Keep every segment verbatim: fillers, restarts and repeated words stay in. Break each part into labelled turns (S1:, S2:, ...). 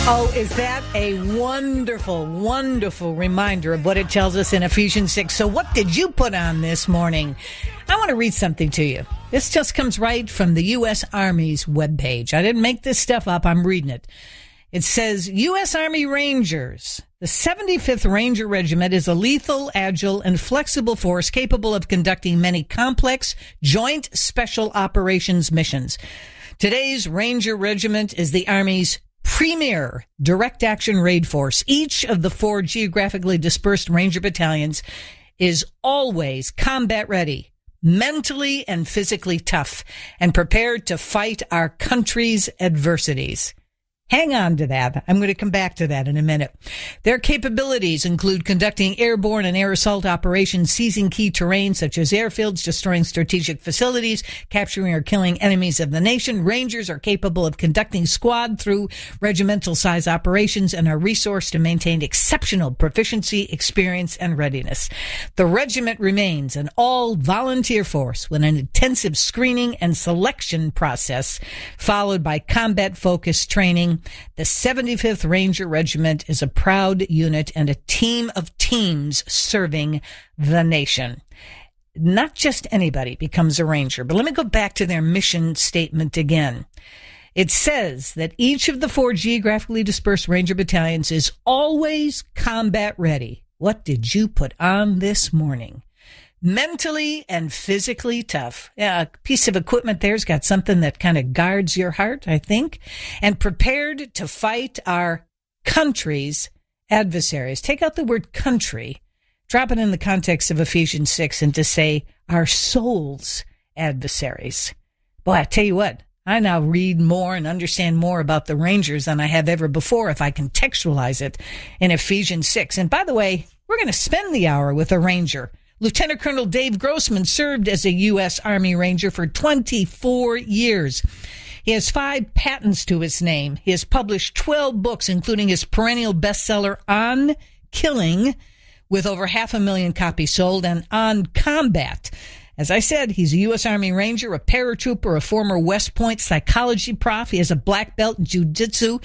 S1: Oh, is that a wonderful, wonderful reminder of what it tells us in Ephesians six. So what did you put on this morning? I want to read something to you. This just comes right from the U S. Army's webpage. I didn't make this stuff up. I'm reading it. It says, U S. Army Rangers. The seventy-fifth Ranger Regiment is a lethal, agile, and flexible force capable of conducting many complex joint special operations missions. Today's Ranger Regiment is the Army's premier direct action raid force. Each of the four geographically dispersed Ranger battalions is always combat ready, mentally and physically tough, and prepared to fight our country's adversities. Hang on to that. I'm going to come back to that in a minute. Their capabilities include conducting airborne and air assault operations, seizing key terrain such as airfields, destroying strategic facilities, capturing or killing enemies of the nation. Rangers are capable of conducting squad through regimental size operations and are resourced to maintain exceptional proficiency, experience, and readiness. The regiment remains an all-volunteer force with an intensive screening and selection process followed by combat-focused training. The seventy-fifth Ranger Regiment is a proud unit and a team of teams serving the nation. Not just anybody becomes a Ranger, but let me go back to their mission statement again. It says that each of the four geographically dispersed Ranger battalions is always combat ready. What did you put on this morning? Mentally and physically tough. Yeah, a piece of equipment there's got something that kind of guards your heart, I think. And prepared to fight our country's adversaries. Take out the word country, drop it in the context of Ephesians six, and to say our soul's adversaries. Boy, I tell you what, I now read more and understand more about the Rangers than I have ever before if I contextualize it in Ephesians six. And by the way, we're going to spend the hour with a Ranger. Lieutenant Colonel Dave Grossman served as a U S. Army Ranger for twenty-four years. He has five patents to his name. He has published twelve books, including his perennial bestseller, On Killing, with over half a million copies sold, and On Combat. As I said, he's a U S. Army Ranger, a paratrooper, a former West Point psychology prof. He has a black belt in jiu-jitsu.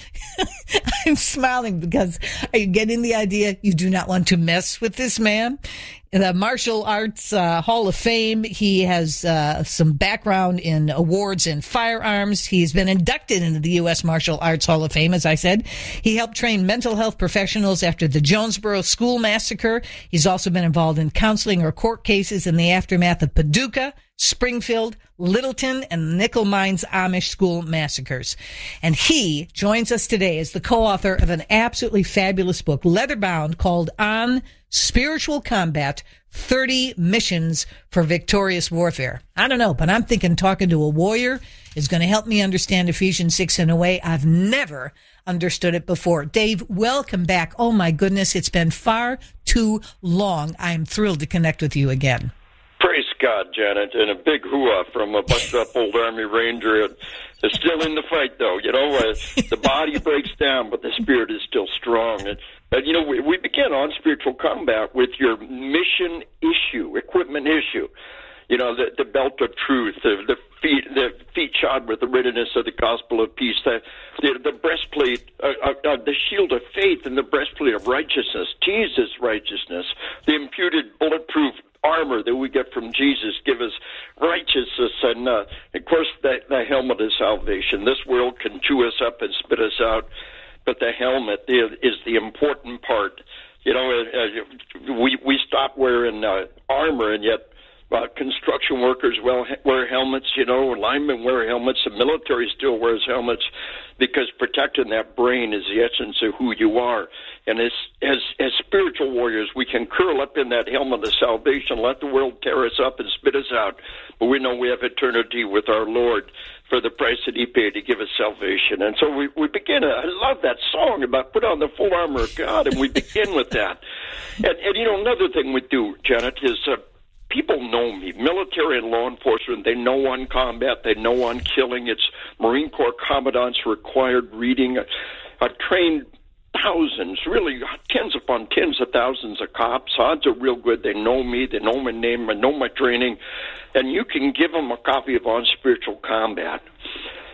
S1: I'm smiling because are you getting the idea? You do not want to mess with this man. In the Martial Arts uh, Hall of Fame, he has uh, some background in awards in firearms. He's been inducted into the U S. Martial Arts Hall of Fame, as I said. He helped train mental health professionals after the Jonesboro School Massacre. He's also been involved in counseling or court cases in the aftermath of Paducah, Springfield, Littleton, and Nickel Mines Amish School massacres. And he joins us today as the co-author of an absolutely fabulous book, leather-bound, called On Spiritual Combat, thirty Missions for Victorious Warfare. I don't know, but I'm thinking talking to a warrior is going to help me understand Ephesians six in a way I've never understood it before. Dave, welcome back. Oh, my goodness, it's been far too long. I am thrilled to connect with you again.
S2: Praise God, Janet, and a big hoo-ah from a bucked-up old Army Ranger. It's still in the fight, though. You know, uh, the body breaks down, but the spirit is still strong. And, and you know, we, we begin on spiritual combat with your mission issue, equipment issue. You know, the, the belt of truth, the, the feet, the feet shod with the readiness of the gospel of peace, the the, the breastplate, uh, uh, uh, the shield of faith, and the breastplate of righteousness, Jesus' righteousness, the imputed bulletproof armor that we get from Jesus, give us righteousness, and uh, of course the, the helmet of salvation. This world can chew us up and spit us out, but the helmet is, is the important part. You know, uh, we we stop wearing uh, armor, and yet uh, construction workers well wear helmets. You know, linemen wear helmets. The military still wears helmets because protecting that brain is the essence of who you are. And as, as as spiritual warriors, we can curl up in that helmet of salvation, let the world tear us up and spit us out. But we know we have eternity with our Lord for the price that he paid to give us salvation. And so we, we begin, I love that song about put on the full armor of God, and we begin with that. And, and you know, another thing we do, Janet, is uh, people know me, military and law enforcement. They know on combat, they know on killing. It's Marine Corps commandants required reading. I've trained thousands, really tens upon tens of thousands of cops. Odds are real good. They know me. They know my name. I know my training. And you can give them a copy of On Spiritual Combat.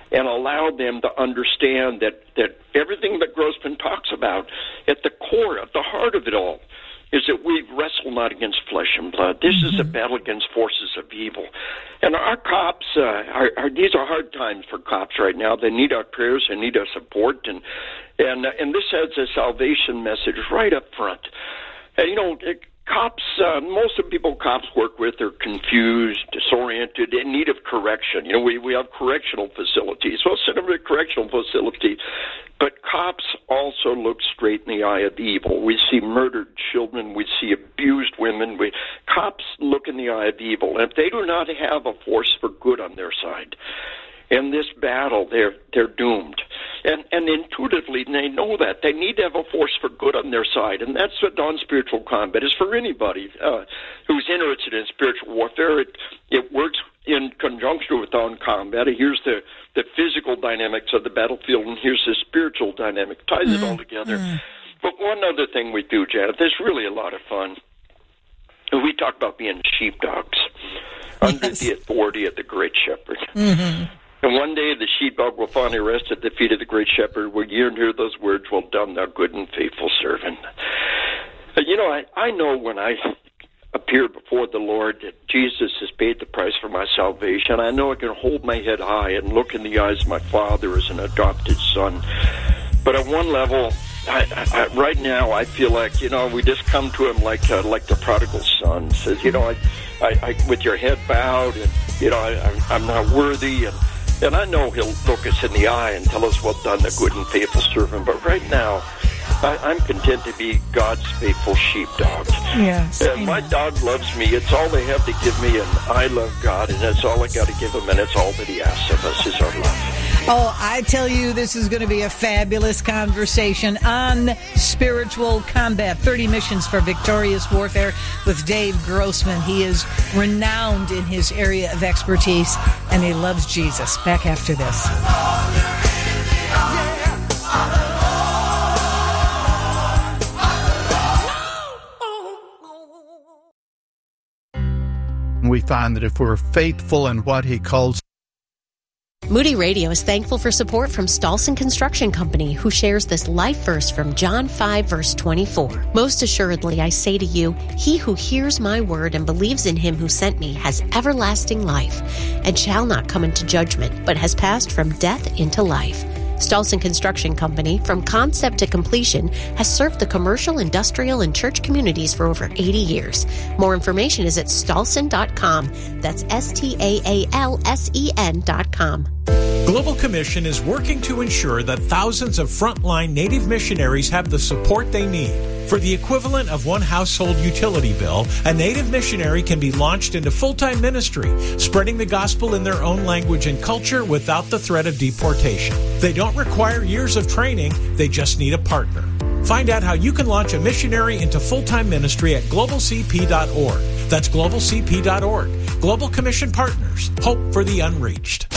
S2: and allow them to understand that, that everything that Grossman talks about, at the core, at the heart of it all, is that we wrestle not against flesh and blood. This mm-hmm. is a battle against forces of evil. And our cops, uh, are, are, these are hard times for cops right now. They need our prayers. They need our support. And and uh, and this has a salvation message right up front. And, you know, it, cops, uh, most of the people cops work with are confused, disoriented, in need of correction. You know, we, we have correctional facilities. Well, send them to a correctional facility. But cops also look straight in the eye of evil. We see murdered children. We see abused women. We, cops look in the eye of evil. And if they do not have a force for good on their side, in this battle, they're they're doomed. And and intuitively, they know that. They need to have a force for good on their side. And that's what non-spiritual combat is for anybody uh, who's interested in spiritual warfare. It, it works in conjunction with non-combat. Here's the, the physical dynamics of the battlefield, and here's the spiritual dynamic. Ties mm, it all together. Mm. But one other thing we do, Janet, there's really a lot of fun. We talk about being sheepdogs yes. under the authority of the Great Shepherd. Mm-hmm. And one day the sheepdog will finally rest at the feet of the Great Shepherd, where you hear those words, "Well done, thou good and faithful servant." But, you know, I, I know when I appear before the Lord that Jesus has paid the price for my salvation. I know I can hold my head high and look in the eyes of my Father as an adopted son. But at one level, I, I, right now, I feel like, you know, we just come to him like uh, like the prodigal son. Says, you know, I, I, I, with your head bowed, and, you know, I, I'm not worthy, and And I know he'll look us in the eye and tell us, "Well done, the good and faithful servant." But right now, I, I'm content to be God's faithful sheepdog.
S1: Yes.
S2: And my dog loves me. It's all they have to give me, and I love God, and that's all I got to give him, and it's all that he asks of us is our love.
S1: Oh, I tell you, this is going to be a fabulous conversation on spiritual combat. thirty missions for victorious warfare with Dave Grossman. He is renowned in his area of expertise, and he loves Jesus. Back after this.
S3: We find that if we're faithful in what he calls.
S4: Moody Radio is thankful for support from Stolson Construction Company, who shares this life verse from John five, verse twenty-four. Most assuredly, I say to you, he who hears my word and believes in him who sent me has everlasting life, and shall not come into judgment, but has passed from death into life. Stolson Construction Company, from concept to completion, has served the commercial, industrial, and church communities for over eighty years. More information is at stolson dot com. That's S T A A L S E N dot com.
S5: Global Commission is working to ensure that thousands of frontline Native missionaries have the support they need. For the equivalent of one household utility bill, a Native missionary can be launched into full-time ministry, spreading the gospel in their own language and culture without the threat of deportation. They don't require years of training, they just need a partner. Find out how you can launch a missionary into full-time ministry at global c p dot org. That's global c p dot org. Global Commission Partners. Hope for the unreached.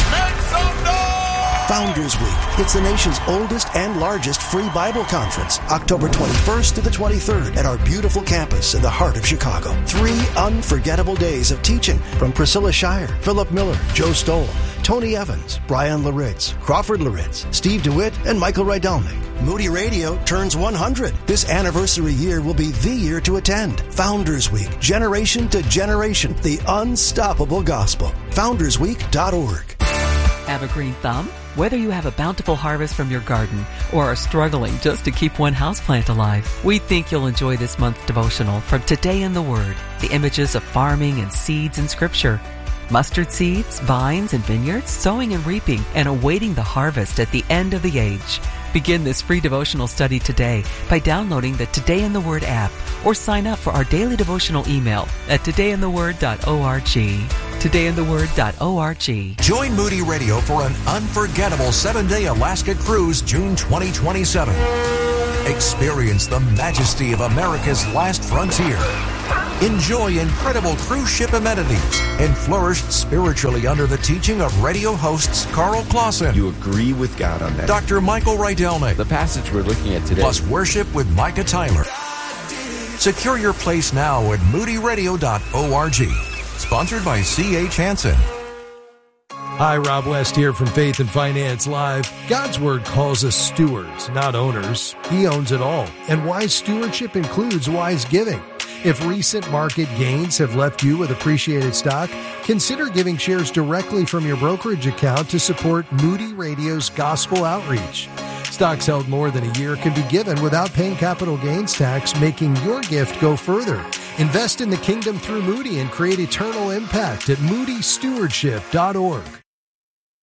S6: Founders Week. It's the nation's oldest and largest free Bible conference, October twenty-first to the twenty-third at our beautiful campus in the heart of Chicago. Three unforgettable days of teaching from Priscilla Shire, Philip Miller, Joe Stoll, Tony Evans, Brian Laritz, Crawford Laritz, Steve DeWitt, and Michael Rydelnik. Moody Radio turns one hundred. This anniversary year will be the year to attend. Founders Week, generation to generation, the unstoppable gospel. founders week dot org.
S7: Have a green thumb? Whether you have a bountiful harvest from your garden or are struggling just to keep one houseplant alive, we think you'll enjoy this month's devotional from Today in the Word, the images of farming and seeds in Scripture. Mustard seeds, vines, and vineyards, sowing and reaping, and awaiting the harvest at the end of the age. Begin this free devotional study today by downloading the Today in the Word app or sign up for our daily devotional email at today in the word dot org. today in the word dot org.
S8: Join Moody Radio for an unforgettable seven-day Alaska cruise June twenty twenty-seven. Experience the majesty of America's last frontier. Enjoy incredible cruise ship amenities and flourish spiritually under the teaching of radio hosts Carl Clausen.
S9: You agree with God on that.
S8: Doctor Michael Rydelnik.
S9: The passage we're looking at today.
S8: Plus worship with Micah Tyler. Secure your place now at moody radio dot org. Sponsored by C H Hansen.
S10: Hi, Rob West here from Faith and Finance Live. God's Word calls us stewards, not owners. He owns it all. And wise stewardship includes wise giving. If recent market gains have left you with appreciated stock, consider giving shares directly from your brokerage account to support Moody Radio's gospel outreach. Stocks held more than a year can be given without paying capital gains tax, making your gift go further. Invest in the kingdom through Moody and create eternal impact at moody stewardship dot org.